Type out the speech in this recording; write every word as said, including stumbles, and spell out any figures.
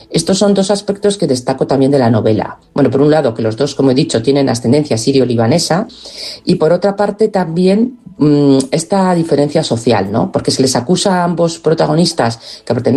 Estos son dos aspectos que destaco también de la novela. Bueno, por un lado, que los dos, como he dicho, tienen ascendencia sirio-libanesa, y por otra parte también mmm, esta diferencia social, ¿no? Porque se les acusa a ambos protagonistas que pertenecen